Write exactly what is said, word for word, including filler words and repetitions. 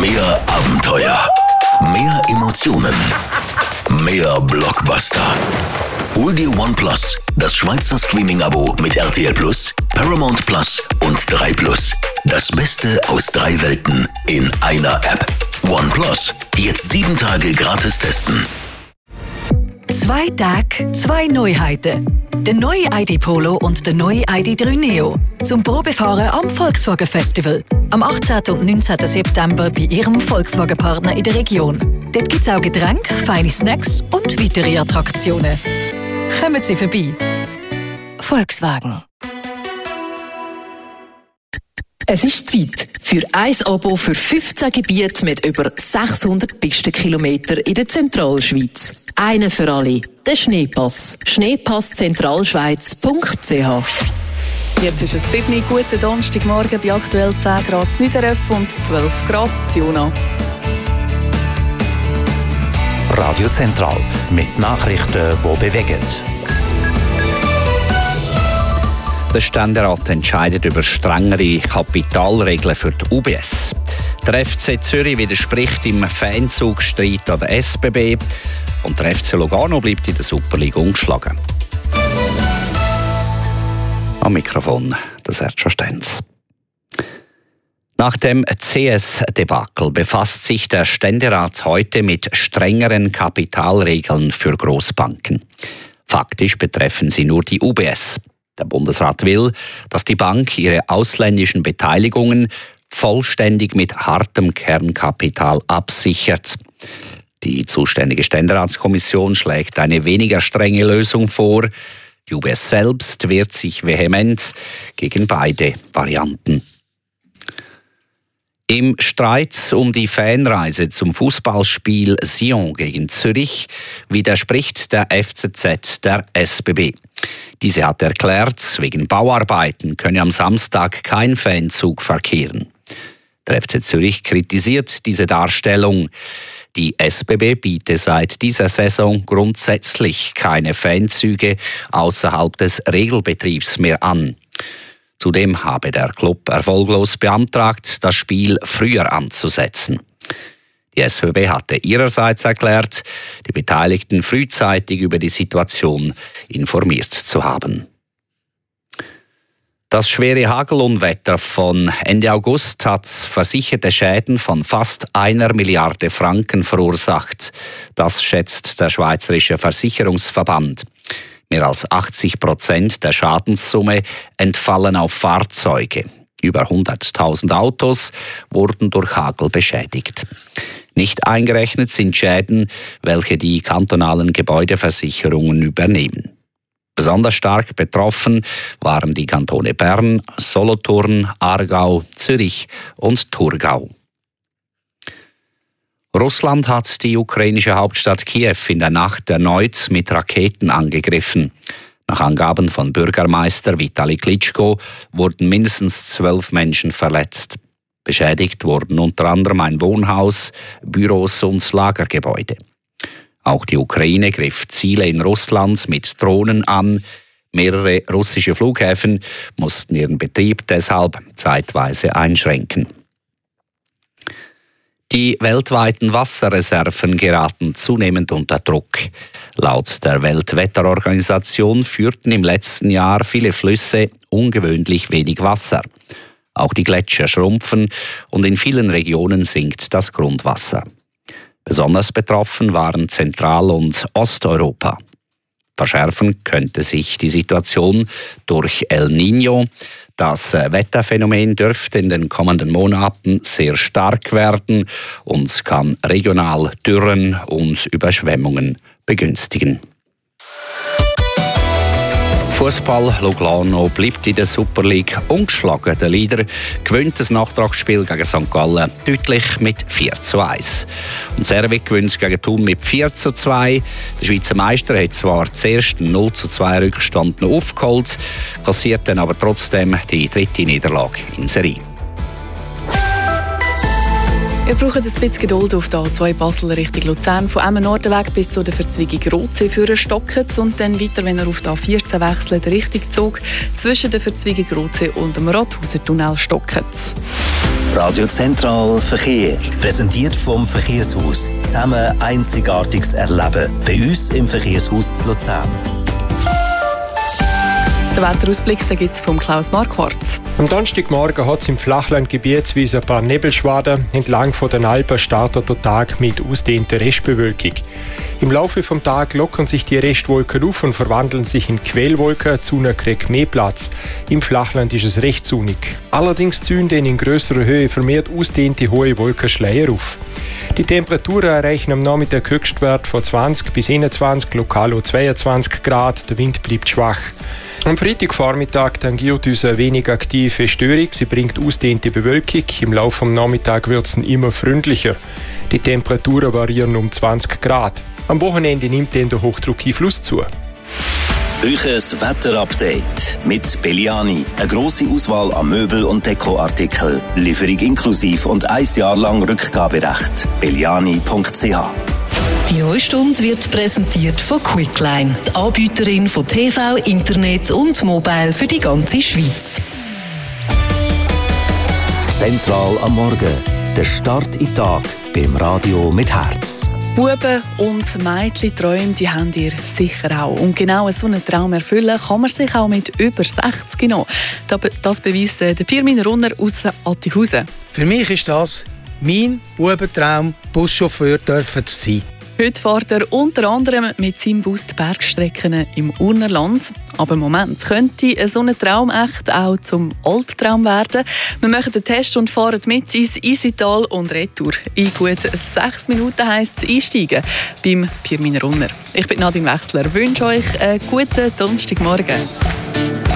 Mehr Abenteuer. Mehr Emotionen. Mehr Blockbuster. Hol dir OnePlus, das Schweizer Streaming-Abo mit R T L Plus, Paramount Plus und drei Plus. Das Beste aus drei Welten in einer App. OnePlus. Jetzt sieben Tage gratis testen. Zwei Tage, zwei Neuheiten. Der neue I D Polo und der neue I D drei Neo. Zum Probefahren am Volkswagen Festival. Am achtzehnten und neunzehnten September bei Ihrem Volkswagen-Partner in der Region. Dort gibt es auch Getränke, feine Snacks und weitere Attraktionen. Kommen Sie vorbei. Volkswagen. Es ist Zeit für ein Abo für fünfzehn Gebiete mit über sechshundert Pistenkilometern in der Zentralschweiz. Einen für alle. Der Schneepass. schneepass zentralschweiz punkt c h. Jetzt ist es sieben Uhr, guten Donnerstagmorgen bei aktuell zehn Grad in Niederöff und zwölf Grad in Juna. Radio Zentral mit Nachrichten, die bewegen. Der Ständerat entscheidet über strengere Kapitalregeln für die U B S. Der F C Zürich widerspricht im Fanzugstreit an der S B B und der F C Lugano bleibt in der Super League ungeschlagen. Am Mikrofon der Sergio Stenz. Nach dem C S-Debakel befasst sich der Ständerat heute mit strengeren Kapitalregeln für Grossbanken. Faktisch betreffen sie nur die U B S. Der Bundesrat will, dass die Bank ihre ausländischen Beteiligungen vollständig mit hartem Kernkapital absichert. Die zuständige Ständeratskommission schlägt eine weniger strenge Lösung vor. Die U B S selbst wehrt sich vehement gegen beide Varianten. Im Streit um die Fanreise zum Fußballspiel Sion gegen Zürich widerspricht der F C Z der S B B. Diese hat erklärt, wegen Bauarbeiten könne am Samstag kein Fanzug verkehren. Der F C Zürich kritisiert diese Darstellung. Die S B B biete seit dieser Saison grundsätzlich keine Fanzüge außerhalb des Regelbetriebs mehr an. Zudem habe der Club erfolglos beantragt, das Spiel früher anzusetzen. Die S B B hatte ihrerseits erklärt, die Beteiligten frühzeitig über die Situation informiert zu haben. Das schwere Hagelunwetter von Ende August hat versicherte Schäden von fast einer Milliarde Franken verursacht. Das schätzt der Schweizerische Versicherungsverband. Mehr als achtzig Prozent der Schadenssumme entfallen auf Fahrzeuge. Über hunderttausend Autos wurden durch Hagel beschädigt. Nicht eingerechnet sind Schäden, welche die kantonalen Gebäudeversicherungen übernehmen. Besonders stark betroffen waren die Kantone Bern, Solothurn, Aargau, Zürich und Thurgau. Russland hat die ukrainische Hauptstadt Kiew in der Nacht erneut mit Raketen angegriffen. Nach Angaben von Bürgermeister Vitali Klitschko wurden mindestens zwölf Menschen verletzt. Beschädigt wurden unter anderem ein Wohnhaus, Büros und Lagergebäude. Auch die Ukraine griff Ziele in Russland mit Drohnen an. Mehrere russische Flughäfen mussten ihren Betrieb deshalb zeitweise einschränken. Die weltweiten Wasserreserven geraten zunehmend unter Druck. Laut der Weltwetterorganisation führten im letzten Jahr viele Flüsse ungewöhnlich wenig Wasser. Auch die Gletscher schrumpfen und in vielen Regionen sinkt das Grundwasser. Besonders betroffen waren Zentral- und Osteuropa. Verschärfen könnte sich die Situation durch El Niño. Das Wetterphänomen dürfte in den kommenden Monaten sehr stark werden und kann regional Dürren und Überschwemmungen begünstigen. Fußball Lugano bleibt in der Super League ungeschlagen. Der Leader gewinnt das Nachtragsspiel gegen Sankt Gallen deutlich mit vier zu eins. Und Servette gewinnt gegen Thun mit vier zu zwei. Der Schweizer Meister hat zwar zuerst einen null zu zwei Rückstand noch aufgeholt, kassiert dann aber trotzdem die dritte Niederlage in Serie. Wir brauchen ein bisschen Geduld auf der A zwei Basel Richtung Luzern. Von Emmen Nordenweg bis zu der Verzweigung Rotsee führen Stockens und dann weiter, wenn er auf der A vierzehn wechselt, Richtung Zug zwischen der Verzweigung Rotsee und dem Rothauser Tunnel Stockens. Radio Zentral Verkehr. Präsentiert vom Verkehrshaus. Zusammen Einzigartiges erleben. Bei uns im Verkehrshaus zu Luzern. Den Wetterausblick gibt es vom Klaus Marquardt. Am Donnerstagmorgen hat es im Flachland gebietsweise ein paar Nebelschwaden. Entlang von den Alpen startet der Tag mit ausdehnter Restbewölkung. Im Laufe des Tages lockern sich die Restwolken auf und verwandeln sich in Quellwolken. Die Sonne kriegt mehr Platz. Im Flachland ist es recht sonnig. Allerdings ziehen in grösserer Höhe vermehrt ausdehnte hohe Wolkenschleier auf. Die Temperaturen erreichen am Nachmittag Höchstwert von zwanzig bis einundzwanzig, lokal auch zweiundzwanzig Grad. Der Wind bleibt schwach. Am Freitagvormittag tangiert uns eine wenig aktive Störung. Sie bringt ausdehnte Bewölkung. Im Laufe des Nachmittags wird es immer freundlicher. Die Temperaturen variieren um zwanzig Grad. Am Wochenende nimmt dann der Hochdruckeinfluss zu. Euches Wetterupdate mit Belliani. Eine grosse Auswahl an Möbel- und Dekoartikeln. Lieferung inklusiv und ein Jahr lang Rückgaberecht. belliani punkt c h. Die neue Stunde wird präsentiert von Quickline, die Anbieterin von T V, Internet und Mobile für die ganze Schweiz. Zentral am Morgen. Der Start in den Tag beim Radio mit Herz. Buben und Mädchen-Träume, die habt ihr sicher auch. Und genau so einen Traum erfüllen kann man sich auch mit über sechzig noch. Das beweist der Pirmin Runner aus Attihausen. Für mich ist das mein Bubentraum, Buschauffeur dürfen zu sein. Heute fährt er unter anderem mit seinem Bus die Bergstrecken im Urnerland. Aber im Moment könnte so ein Traum echt auch zum Albtraum werden. Wir machen den Test und fahren mit ins Isital und Retour. In gut sechs Minuten heisst es einsteigen beim Pirmin Runner. Ich bin Nadine Wechsler, wünsche euch einen guten Donnerstagmorgen.